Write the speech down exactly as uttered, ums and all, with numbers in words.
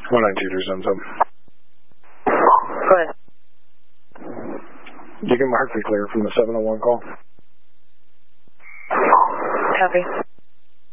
one nine two, there's up. Go ahead. You can mark me clear from the seven oh one call. Copy.